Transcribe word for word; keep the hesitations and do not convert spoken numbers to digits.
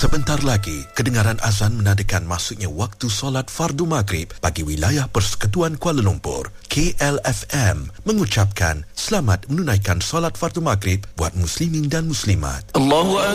Sebentar lagi, kedengaran azan menandakan masuknya waktu solat fardu maghrib bagi wilayah Persekutuan Kuala Lumpur. K L F M mengucapkan selamat menunaikan solat fardu maghrib buat muslimin dan muslimat. Allahu